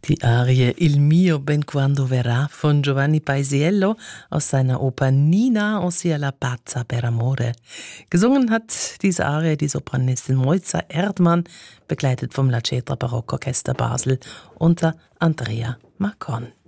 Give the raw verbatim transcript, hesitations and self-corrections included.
Die Arie Il mio ben quando verrà von Giovanni Paisiello aus seiner Oper Nina, ossia la pazza per amore. Gesungen hat diese Arie die Sopranistin Mojca Erdmann, begleitet vom La Cetra Barockorchester Basel unter Andrea Marcon.